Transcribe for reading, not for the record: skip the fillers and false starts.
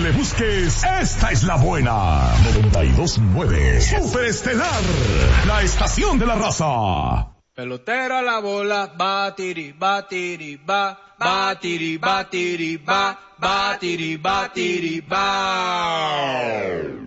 le busques, esta es la buena. 92.9 Superestelar, la estación de la raza. Pelotero a la bola, batiri, batiri, ba, batiri, batiri, ba, batiri, batiri, ba.